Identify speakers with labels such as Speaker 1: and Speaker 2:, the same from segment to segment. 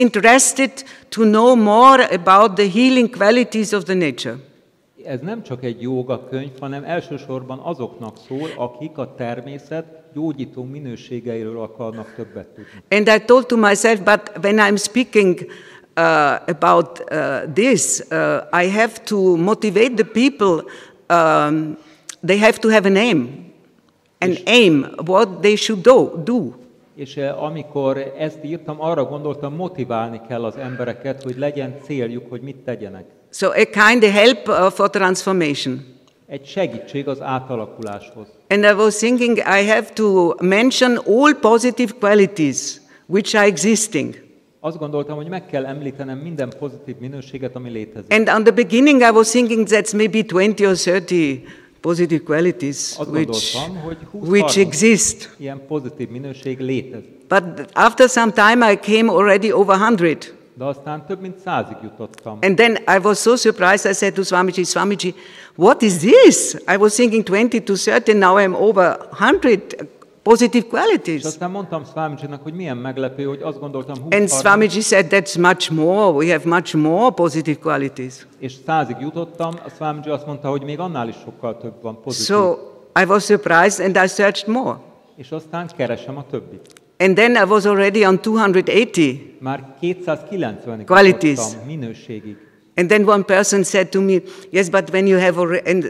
Speaker 1: interested to know more about the healing qualities of the nature.
Speaker 2: Ez nem csak egy jógakönyv, hanem elsősorban azoknak szól, akik a természet gyógyító minőségeiről akarnak többet tudni.
Speaker 1: And I told to myself, but when I'm speaking about this, I have to motivate the people. They have to have an aim, what they should do.
Speaker 2: És amikor ezt írtam, arra gondoltam, motiválni kell az embereket, hogy legyen céljuk, hogy mit tegyenek.
Speaker 1: So a kind of help for transformation.
Speaker 2: Egy segítség az átalakuláshoz.
Speaker 1: And I was thinking I have to mention all positive qualities which are existing.
Speaker 2: Azt gondoltam, hogy meg kell említenem minden pozitív minőséget, ami létezik.
Speaker 1: And on the beginning I was thinking that's maybe 20 or 30 positive qualities which exist.
Speaker 2: Ilyen pozitív minőség létezik.
Speaker 1: But after some time I came already over 100.
Speaker 2: De aztán több mint 100-ig jutottam.
Speaker 1: And then I was so surprised, I said to Swamiji, what is this? I was thinking 20 to 30, now I'm over 100 positive qualities.
Speaker 2: És aztán mondtam Swamijinak, hogy milyen meglepő, hogy azt gondoltam 20.
Speaker 1: And Swamiji said, that's much more, we have much more positive qualities.
Speaker 2: És 100-ig jutottam, a Swamiji azt mondta, hogy még annál is sokkal több van pozitív.
Speaker 1: So I was surprised and I searched more.
Speaker 2: És aztán keresem a többit.
Speaker 1: And then I was already on 280
Speaker 2: Már 290-ig
Speaker 1: qualities.
Speaker 2: jutottam minőségig.
Speaker 1: And then one person said to me, yes, but when you have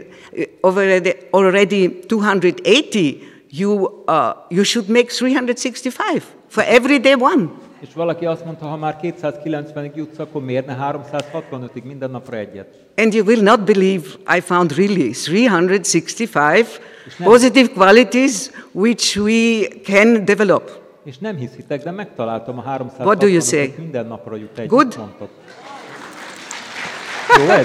Speaker 1: already 280, you should make 365 for every day one.
Speaker 2: És valaki azt mondta, ha már 290-ig jutsz, akkor miért ne 365-ig minden napra egyet?
Speaker 1: And you will not believe I found really 365 positive qualities which we can develop.
Speaker 2: És nem hiszitek, de megtaláltam a 365-ig
Speaker 1: What do you say?
Speaker 2: Minden napra jut egyet.
Speaker 1: Good?
Speaker 2: Mondtad. Jó ez?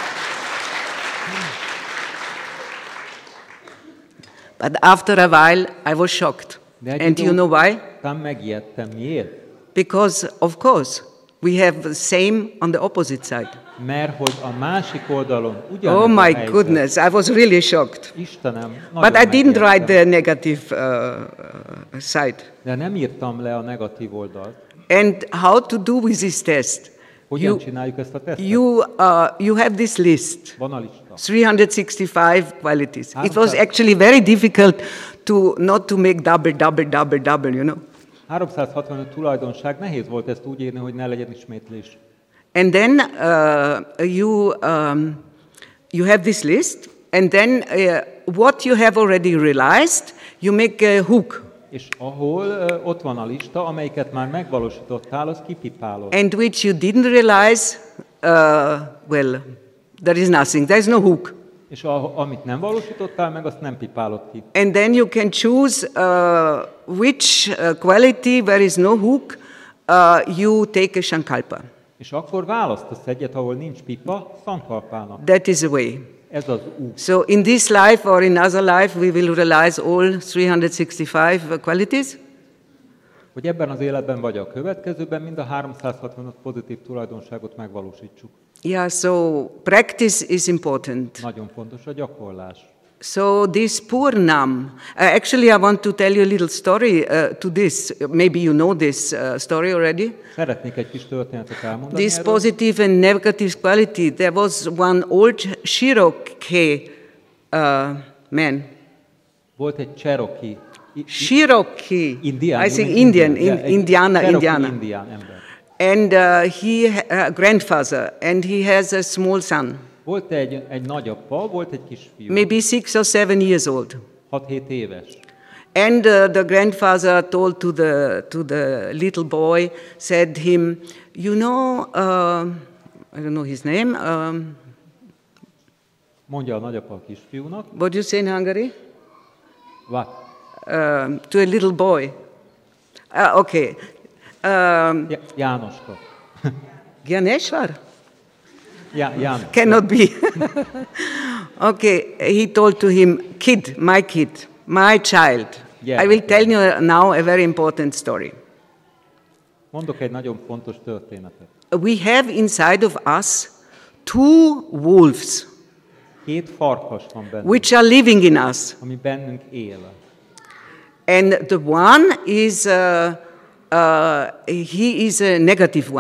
Speaker 1: But after a while I was shocked. And you know why?
Speaker 2: Megijedtem. Miért?
Speaker 1: Because, of course, we have the same on the opposite side.
Speaker 2: Mert hogy a másik oldalon ugyanez
Speaker 1: Oh my
Speaker 2: a helyzet.
Speaker 1: goodness, I was really shocked.
Speaker 2: Istenem,
Speaker 1: But I didn't write the negative side.
Speaker 2: De nem írtam le a negatív oldalt.
Speaker 1: And how to do with this test?
Speaker 2: Hogyan csináljuk ezt a tesztet?
Speaker 1: You have this list.
Speaker 2: Van a lista.
Speaker 1: 365 qualities. It was actually very difficult not to make double, you know.
Speaker 2: 365 tulajdonság, nehéz volt ezt úgy írni, hogy ne legyen ismétlés.
Speaker 1: And then you have this list, and then what you have already realized, you make a hook.
Speaker 2: És ahol ott van a lista, amelyiket már megvalósítottál, az kipipálod.
Speaker 1: And which you didn't realize, well, there is nothing, there is no hook.
Speaker 2: És amit nem valósítottál meg, azt nem pipálod ki.
Speaker 1: And then you can choose which quality, where is no hook, you take a sankalpa.
Speaker 2: És akkor választasz egyet, ahol nincs pipa, sankalpának.
Speaker 1: That is the way.
Speaker 2: Ez az út.
Speaker 1: So in this life or in other life, we will realize all 365 qualities.
Speaker 2: Hogy ebben az életben vagy a következőben mind a 365 pozitív tulajdonságot megvalósítsuk.
Speaker 1: Yeah, so practice is important.
Speaker 2: Nagyon fontos a gyakorlás.
Speaker 1: So this Purnam, actually I want to tell you a little story to this. Maybe you know this story already.
Speaker 2: Szeretnék egy kis történetet elmondani
Speaker 1: This
Speaker 2: erről.
Speaker 1: positive and negative quality. There was one old Cherokee man.
Speaker 2: Volt egy Cherokee.
Speaker 1: Cherokee.
Speaker 2: Indian.
Speaker 1: I think Indian. Indiana.
Speaker 2: Indian ember.
Speaker 1: And he grandfather, and he has a small son.
Speaker 2: Volt egy nagyapa, volt egy kisfiú.
Speaker 1: Maybe 6 or 7 years old.
Speaker 2: 6-7 éves.
Speaker 1: And the grandfather told to the little boy, said him, you know, I don't know his name.
Speaker 2: Mondja a nagyapa a kisfiúnak.
Speaker 1: What do you say in Hungary?
Speaker 2: What?
Speaker 1: To a little boy. Okay.
Speaker 2: Jánoska.
Speaker 1: Gyaneshwar?
Speaker 2: János.
Speaker 1: Cannot be. Okay, he told to him, kid, my child.
Speaker 2: Yeah,
Speaker 1: I will tell you now a very important story.
Speaker 2: Mondok egy nagyon fontos történetet.
Speaker 1: We have inside of us 2 wolves.
Speaker 2: 2 farkas van bennünk,
Speaker 1: Which are living in us.
Speaker 2: ami bennünk él.
Speaker 1: And the one is he is a negative